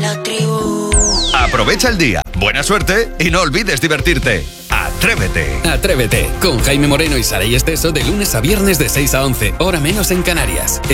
La tribu. Aprovecha el día, buena suerte y no olvides divertirte. Atrévete. Atrévete con Jaime Moreno y Saray Esteso de lunes a viernes de 6 a 11, hora menos en Canarias.